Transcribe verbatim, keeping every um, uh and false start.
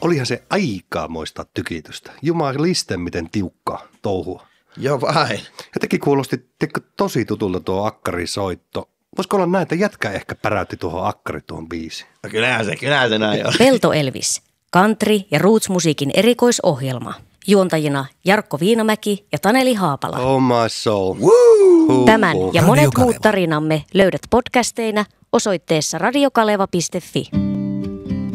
olihan se aikamoista tykitystä. Jumaliste, miten tiukkaa touhua. Joo vain. Jotenkin kuulosti tiedätkö, tosi tutulta tuo akkarisoitto. Voisiko olla näin, että jätkä ehkä päräytti tuohon akkari tuohon biisiin? No kyllähän se, kyllähän se näin on. Pelto Elvis, country- ja roots-musiikin erikoisohjelma. Juontajina Jarkko Viinamäki ja Taneli Haapala. Oh my soul. Woo! Tämän ja Radio monet Kaleva. muut tarinamme löydät podcasteina osoitteessa radiokaleva piste fi.